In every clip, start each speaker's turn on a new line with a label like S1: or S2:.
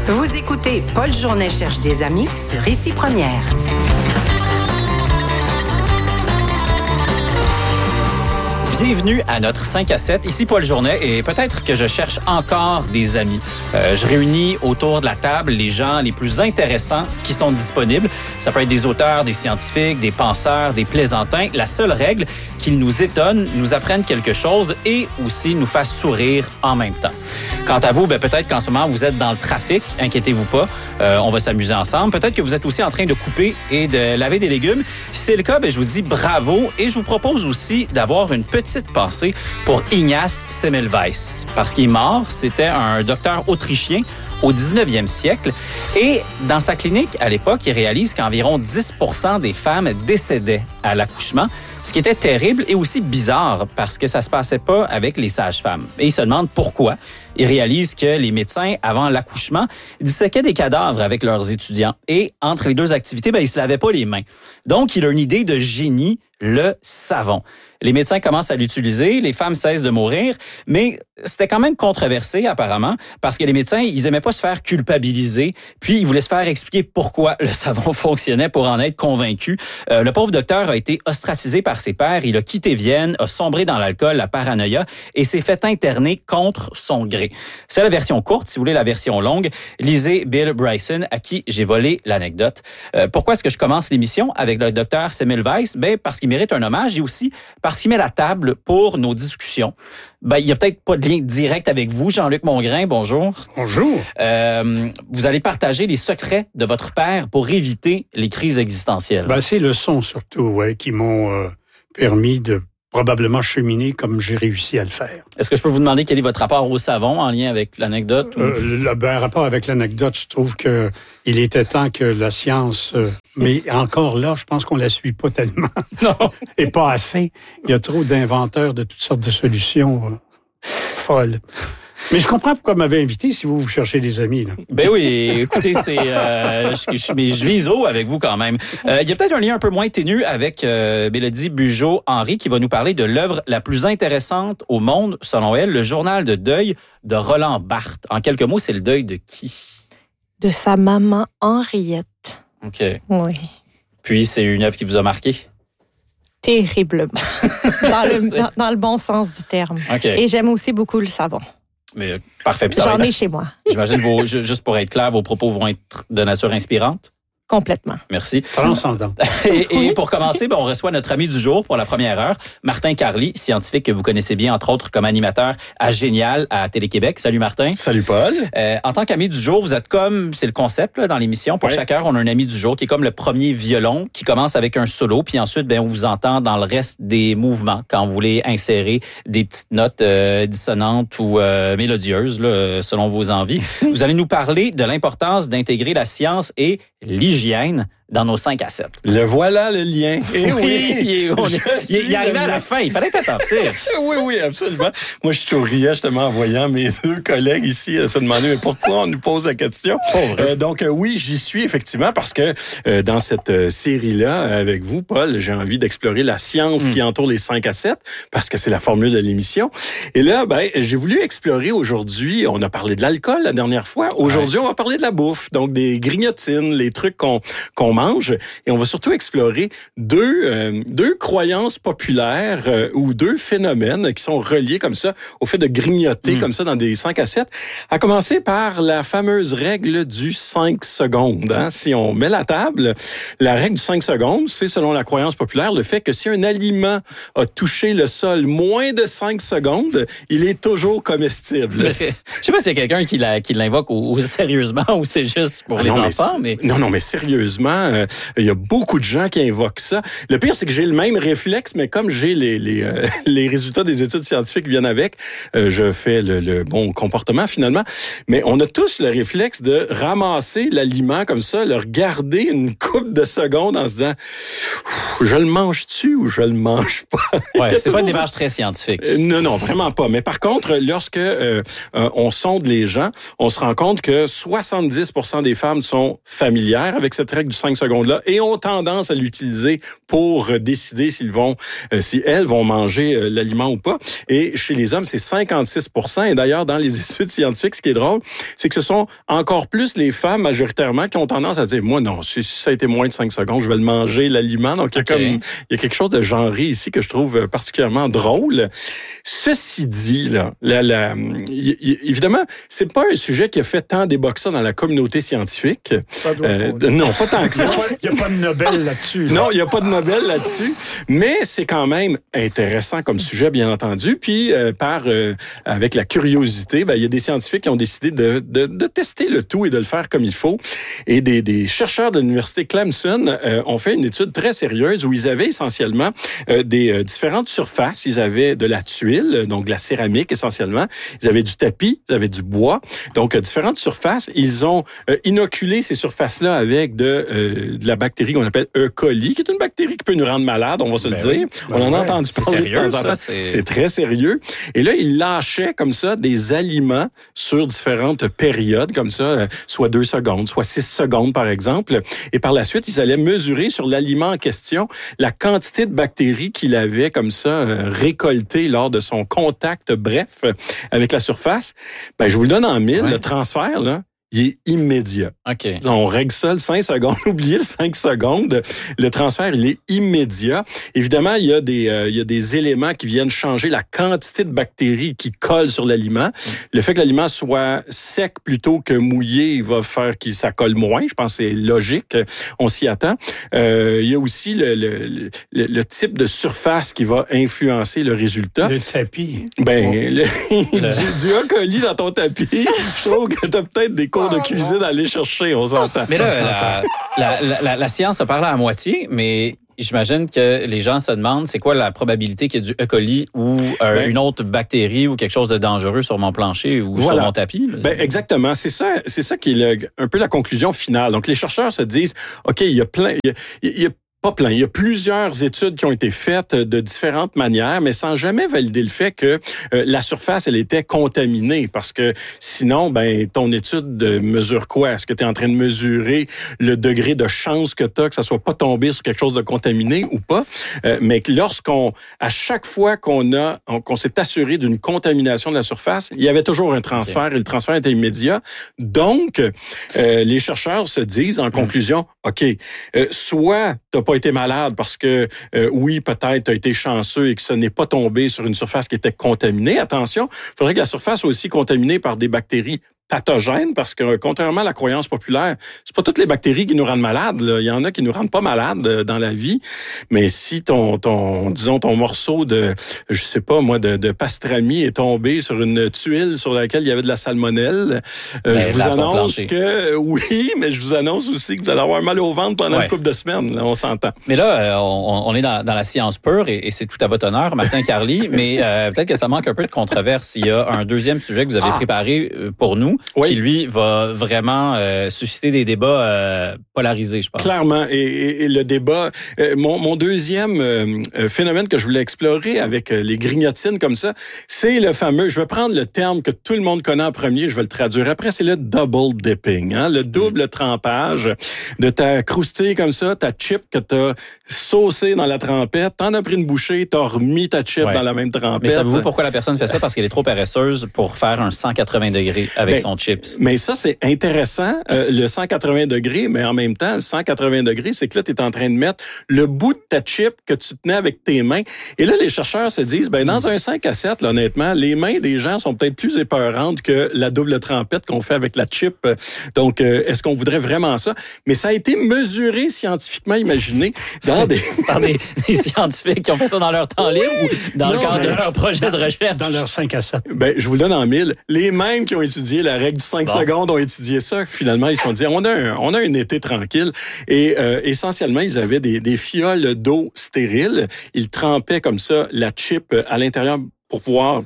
S1: Vous écoutez Paul Journet cherche des amis sur Ici Première.
S2: Bienvenue à notre 5 à 7. Ici Paul Journet et peut-être que je cherche encore des amis. Je réunis autour de la table les gens les plus intéressants qui sont disponibles. Ça peut être des auteurs, des scientifiques, des penseurs, des plaisantins. La seule règle, qu'ils nous étonnent, nous apprennent quelque chose et aussi nous fassent sourire en même temps. Quant à vous, peut-être qu'en ce moment, vous êtes dans le trafic. Inquiétez-vous pas, on va s'amuser ensemble. Peut-être que vous êtes aussi en train de couper et de laver des légumes. Si c'est le cas, je vous dis bravo et je vous propose aussi d'avoir une petite pensée pour Ignaz Semmelweis. Parce qu'il est mort, c'était un docteur autrichien au 19e siècle. Et dans sa clinique, à l'époque, il réalise qu'environ 10% des femmes décédaient à l'accouchement, ce qui était terrible et aussi bizarre parce que ça se passait pas avec les sages-femmes. Et il se demande pourquoi. Il réalise que les médecins, avant l'accouchement, disséquaient des cadavres avec leurs étudiants. Et entre les deux activités, ils se lavaient pas les mains. Donc, il a une idée de génie, le savon. Les médecins commencent à l'utiliser, les femmes cessent de mourir, mais c'était quand même controversé apparemment parce que les médecins, ils aimaient pas se faire culpabiliser, puis ils voulaient se faire expliquer pourquoi le savon fonctionnait pour en être convaincus. Le pauvre docteur a été ostracisé par ses pairs, il a quitté Vienne, a sombré dans l'alcool, la paranoïa et s'est fait interner contre son gré. C'est la version courte, si vous voulez la version longue, lisez Bill Bryson à qui j'ai volé l'anecdote. Pourquoi est-ce que je commence l'émission avec le docteur Semmelweis? Parce qu'il mérite un hommage et aussi parce qu'il met la table pour nos discussions. Il n'y a peut-être pas de lien direct avec vous, Jean-Luc Mongrain, bonjour.
S3: Bonjour.
S2: Vous allez partager les secrets de votre père pour éviter les crises existentielles.
S3: Ces leçons surtout, qui m'ont permis de probablement cheminer comme j'ai réussi à le faire.
S2: Est-ce que je peux vous demander quel est votre rapport au savon en lien avec l'anecdote?
S3: Rapport avec l'anecdote, je trouve que il était temps que la science... mais encore là, je pense qu'on la suit pas tellement.
S2: Non.
S3: Et pas assez. Il y a trop d'inventeurs de toutes sortes de solutions folles. Mais je comprends pourquoi vous m'avez invité si vous cherchez des amis. Là.
S2: Oui, écoutez, je vise haut avec vous quand même. Il y a peut-être un lien un peu moins ténu avec Mélodie Bugeaud-Henry qui va nous parler de l'œuvre la plus intéressante au monde, selon elle, le journal de deuil de Roland Barthes. En quelques mots, c'est le deuil de qui?
S4: De sa maman Henriette.
S2: OK.
S4: Oui.
S2: Puis, c'est une œuvre qui vous a marqué?
S4: Terriblement. dans le bon sens du terme.
S2: Okay.
S4: Et j'aime aussi beaucoup le savon.
S2: Mais, parfait.
S4: J'en ai chez moi.
S2: J'imagine, juste pour être clair, vos propos vont être de nature inspirante?
S4: Complètement.
S2: Merci.
S3: Transcendant.
S2: Et pour commencer, on reçoit notre ami du jour pour la première heure, Martin Carly, scientifique que vous connaissez bien, entre autres, comme animateur à Génial à Télé-Québec. Salut Martin.
S5: Salut Paul.
S2: En tant qu'ami du jour, vous êtes comme, c'est le concept là, dans l'émission, pour chaque heure, on a un ami du jour qui est comme le premier violon, qui commence avec un solo, puis ensuite, on vous entend dans le reste des mouvements quand vous voulez insérer des petites notes dissonantes ou mélodieuses, là, selon vos envies. Vous allez nous parler de l'importance d'intégrer la science et l'hygiène dans nos 5 à 7.
S5: Le voilà, le lien.
S2: Et oui, il est arrivé à la fin. Il fallait être attentif.
S5: Oui, absolument. Moi, je souriais justement en voyant mes deux collègues ici se demander mais pourquoi on nous pose la question. Donc, oui, j'y suis effectivement parce que dans cette série-là, avec vous, Paul, j'ai envie d'explorer la science qui entoure les 5 à 7 parce que c'est la formule de l'émission. Et là, j'ai voulu explorer aujourd'hui, on a parlé de l'alcool la dernière fois. Aujourd'hui, on va parler de la bouffe, donc des grignotines, les trucs qu'on mange. Et on va surtout explorer deux croyances populaires ou deux phénomènes qui sont reliés comme ça au fait de grignoter comme ça dans des 5 à 7. À commencer par la fameuse règle du 5 secondes. Hein? Si on met la table, la règle du 5 secondes, c'est selon la croyance populaire le fait que si un aliment a touché le sol moins de 5 secondes, il est toujours comestible.
S2: Je sais pas s'il y a quelqu'un qui l'invoque ou sérieusement ou c'est juste pour les enfants.
S5: Non, mais sérieusement, il y a beaucoup de gens qui invoquent ça. Le pire, c'est que j'ai le même réflexe, mais comme j'ai les résultats des études scientifiques qui viennent avec, je fais le bon comportement finalement. Mais on a tous le réflexe de ramasser l'aliment comme ça, le regarder une couple de secondes en se disant je le mange-tu ou je le mange pas?
S2: Ouais, c'est pas une démarche très scientifique.
S5: Non, vraiment pas. Mais par contre, lorsque on sonde les gens, on se rend compte que 70% des femmes sont familières avec cette règle du 5 5 secondes-là et ont tendance à l'utiliser pour décider si elles vont manger l'aliment ou pas. Et chez les hommes, c'est 56%. Et d'ailleurs, dans les études scientifiques, ce qui est drôle, c'est que ce sont encore plus les femmes majoritairement qui ont tendance à dire, moi non, si ça a été moins de 5 secondes, je vais le manger, l'aliment. Donc, il y a quelque chose de genré ici que je trouve particulièrement drôle. Ceci dit, là, évidemment, c'est pas un sujet qui a fait tant débat que ça dans la communauté scientifique. Non, pas tant que ça.
S3: Il n'y a pas de Nobel là-dessus. Là.
S5: Non, il n'y a pas de Nobel là-dessus. Mais c'est quand même intéressant comme sujet, bien entendu. Puis, avec la curiosité, il y a des scientifiques qui ont décidé de tester le tout et de le faire comme il faut. Et des chercheurs de l'université Clemson ont fait une étude très sérieuse où ils avaient essentiellement des différentes surfaces. Ils avaient de la tuile, donc de la céramique essentiellement. Ils avaient du tapis, ils avaient du bois. Donc, différentes surfaces. Ils ont inoculé ces surfaces-là avec de la bactérie qu'on appelle E. coli, qui est une bactérie qui peut nous rendre malade, on va se le dire.
S2: Oui.
S5: On en a entendu parler
S2: sérieux,
S5: de temps en temps. C'est très sérieux. Et là, ils lâchaient comme ça des aliments sur différentes périodes, comme ça, soit 2 secondes, soit 6 secondes, par exemple. Et par la suite, ils allaient mesurer sur l'aliment en question la quantité de bactéries qu'il avait comme ça récoltées lors de son contact bref avec la surface. Je vous le donne en mille. Le transfert, là, il est immédiat.
S2: OK.
S5: On règle ça le 5 secondes. Oubliez le 5 secondes. Le transfert, il est immédiat. Évidemment, il y a des éléments qui viennent changer la quantité de bactéries qui collent sur l'aliment. Le fait que l'aliment soit sec plutôt que mouillé, il va faire que ça colle moins. Je pense que c'est logique. On s'y attend. Il y a aussi le type de surface qui va influencer le résultat.
S3: Le tapis.
S5: Du E. coli dans ton tapis, je trouve que tu as peut-être des cours de cuisine à aller chercher, on s'entend.
S2: Mais là, la science a parlé à moitié, mais j'imagine que les gens se demandent c'est quoi la probabilité qu'il y ait du E. coli ou une autre bactérie ou quelque chose de dangereux sur mon plancher ou sur mon tapis.
S5: Exactement. C'est ça qui est un peu la conclusion finale. Donc, les chercheurs se disent, OK, il y a plusieurs études qui ont été faites de différentes manières, mais sans jamais valider le fait que la surface, elle était contaminée. Parce que sinon, ton étude mesure quoi? Est-ce que tu es en train de mesurer le degré de chance que tu as que ça soit pas tombé sur quelque chose de contaminé ou pas? Mais à chaque fois qu'on s'est assuré d'une contamination de la surface, il y avait toujours un transfert et le transfert était immédiat. Donc, les chercheurs se disent en conclusion, OK, soit tu n'as pas été malade parce que, oui, peut-être tu as été chanceux et que ça n'est pas tombé sur une surface qui était contaminée. Attention, il faudrait que la surface soit aussi contaminée par des bactéries pathogènes parce que, contrairement à la croyance populaire, c'est pas toutes les bactéries qui nous rendent malades. Là. Il y en a qui nous rendent pas malades dans la vie. Mais si ton morceau de pastrami est tombé sur une tuile sur laquelle il y avait de la salmonelle, je vous annonce que oui, mais je vous annonce aussi que vous allez avoir mal au ventre pendant une couple de semaines. Là, on s'entend.
S2: Mais là, on est dans la science pure et c'est tout à votre honneur, Martin Carly, mais peut-être que ça manque un peu de controverse. Il y a un deuxième sujet que vous avez préparé pour nous, qui, lui, va vraiment susciter des débats polarisés, je pense.
S5: Clairement. Et le débat... mon deuxième phénomène que je voulais explorer avec les grignotines comme ça, c'est le fameux... Je vais prendre le terme que tout le monde connaît en premier, je vais le traduire. Après, c'est le double dipping, le double trempage de ta croustille comme ça, ta chip que t'as saucée dans la trempette, t'en as pris une bouchée, t'as remis ta chip dans la même trempette.
S2: Mais savez-vous pourquoi la personne fait ça? Parce qu'elle est trop paresseuse pour faire un 180 degrés avec son chips.
S5: Mais ça, c'est intéressant, le 180 degrés, mais en même temps, le 180 degrés, c'est que là, tu es en train de mettre le bout de ta chip que tu tenais avec tes mains. Et là, les chercheurs se disent, dans un 5 à 7, là, honnêtement, les mains des gens sont peut-être plus épeurantes que la double trempette qu'on fait avec la chip. Donc, est-ce qu'on voudrait vraiment ça? Mais ça a été mesuré scientifiquement, imaginé,
S2: par des scientifiques qui ont fait ça dans leur temps libre ou dans le cadre de leur projet de recherche?
S3: Dans leur 5 à 7.
S5: Je vous le donne en 1000. Les mêmes qui ont étudié la règle du 5 secondes ont étudié ça. Finalement, ils se sont dit, on a un été tranquille. Et essentiellement, ils avaient des fioles d'eau stériles. Ils trempaient comme ça la chip à l'intérieur pour pouvoir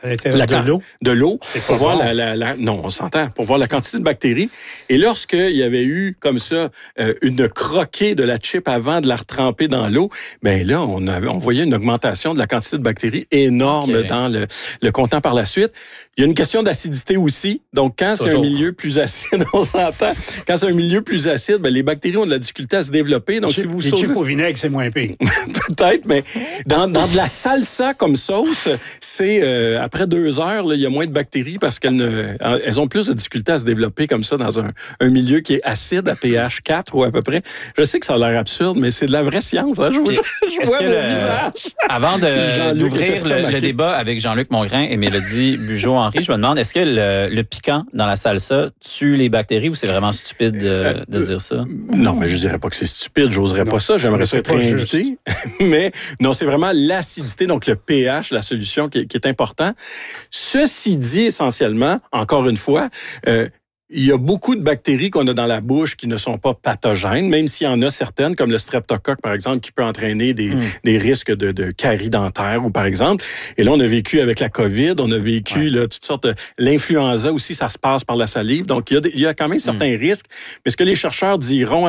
S3: À l'intérieur de l'eau?
S5: De l'eau. Pour voir
S3: bon.
S5: non, on s'entend. Pour voir la quantité de bactéries. Et lorsqu'il y avait eu, comme ça, une croquée de la chip avant de la retremper dans l'eau, ben là, on voyait une augmentation de la quantité de bactéries énorme dans le contenant par la suite. Il y a une question d'acidité aussi. Donc, quand c'est un milieu plus acide, on s'entend. Quand c'est un milieu plus acide, ben, les bactéries ont de la difficulté à se développer. Donc, si vous
S3: les chips au vinaigre, c'est moins pire.
S5: Peut-être, mais dans de la salsa comme sauce, c'est après 2 heures, là, il y a moins de bactéries parce elles ont plus de difficulté à se développer comme ça dans un milieu qui est acide à pH 4 ou à peu près. Je sais que ça a l'air absurde, mais c'est de la vraie science. Hein? Je vois mon visage.
S2: Avant d'ouvrir le débat avec Jean-Luc Mongrain et Mélodie Bugeaud-Henry, je me demande, est-ce que le piquant dans la salsa tue les bactéries ou c'est vraiment stupide de dire ça?
S5: Non, mais je dirais pas que c'est stupide. J'oserais pas ça. J'aimerais ça être réinvité. Mais non, c'est vraiment l'acidité, donc le pH, la solution qui est important. Ceci dit, essentiellement, encore une fois, il y a beaucoup de bactéries qu'on a dans la bouche qui ne sont pas pathogènes, même s'il y en a certaines, comme le streptocoque, par exemple, qui peut entraîner des risques de caries dentaires, ou par exemple. Et là, on a vécu avec la COVID, on a vécu là, toutes sortes de... L'influenza aussi, ça se passe par la salive. Donc, il y a quand même certains risques. Mais ce que les chercheurs diront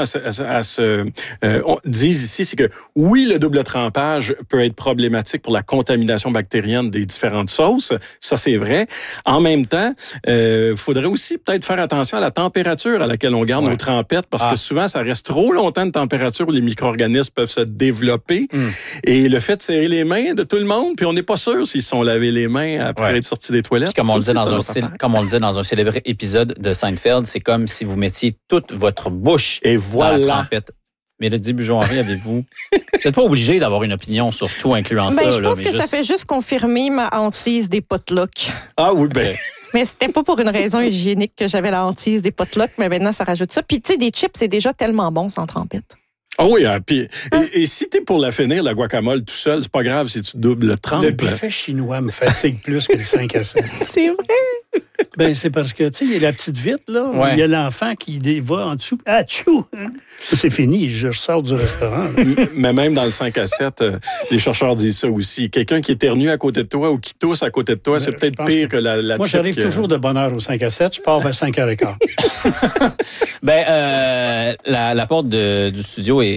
S5: disent ici, c'est que oui, le double trempage peut être problématique pour la contamination bactérienne des différentes sauces. Ça, c'est vrai. En même temps, il faudrait aussi peut-être faire attention à la température à laquelle on garde nos trempettes, parce que souvent, ça reste trop longtemps de température où les micro-organismes peuvent se développer. Et le fait de serrer les mains de tout le monde, puis on n'est pas sûr s'ils se sont lavés les mains après être sortis des toilettes.
S2: Puis comme on le disait dans un célèbre épisode de Seinfeld, c'est comme si vous mettiez toute votre bouche dans la trempette. Mélodie Bugeaud-Henry, avez-vous... Vous n'êtes pas obligé d'avoir une opinion sur tout, incluant ça.
S4: Je pense que ça fait juste confirmer ma hantise des potlucks.
S5: Ah oui, ben...
S4: Mais c'était pas pour une raison hygiénique que j'avais la hantise des potlucks, mais maintenant, ça rajoute ça. Puis, tu sais, des chips, c'est déjà tellement bon sans trempette.
S5: Ah oui, puis et si t'es pour la finir, la guacamole tout seul, c'est pas grave si tu doubles le trempe.
S3: Le buffet chinois me fatigue plus que le 5 à 7.
S4: C'est vrai?
S3: Ben, c'est parce que, tu sais, il y a la petite vitre, là. Il y a l'enfant qui va en dessous. Ah, tchou! Ça, c'est fini. Je sors du restaurant.
S5: Mais même dans le 5 à 7, les chercheurs disent ça aussi. Quelqu'un qui éternue à côcôte de toi ou qui tousse à côté de toi, c'est peut-être pire que la
S3: Moi, j'arrive toujours de bonne heure au 5 à 7. Je pars vers 5h15.
S2: La porte du studio est